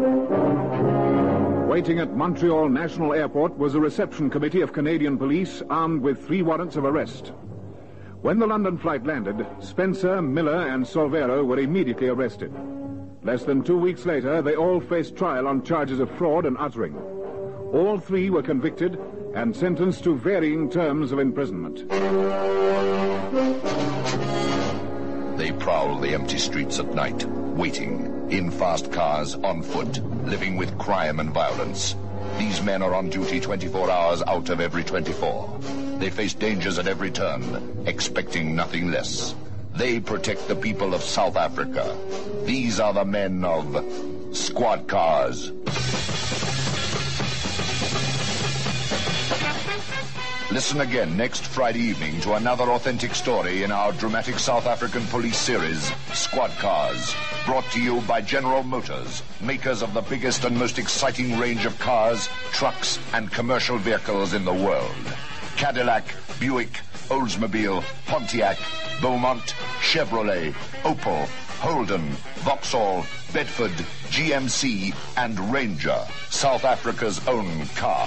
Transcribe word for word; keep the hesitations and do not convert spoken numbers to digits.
Waiting at Montreal National Airport was a reception committee of Canadian police armed with three warrants of arrest. When the London flight landed, Spencer, Miller, and Solvero were immediately arrested. Less than two weeks later, they all faced trial on charges of fraud and uttering. All three were convicted and sentenced to varying terms of imprisonment. They prowl the empty streets at night, waiting, in fast cars, on foot, living with crime and violence. These men are on duty twenty-four hours out of every twenty-four. They face dangers at every turn, expecting nothing less. They protect the people of South Africa. These are the men of Squad Cars. Listen again next Friday evening to another authentic story in our dramatic South African police series, Squad Cars, brought to you by General Motors, makers of the biggest and most exciting range of cars, trucks, and commercial vehicles in the world. Cadillac, Buick, Oldsmobile, Pontiac, Beaumont, Chevrolet, Opel, Holden, Vauxhall, Bedford, G M C, and Ranger, South Africa's own car.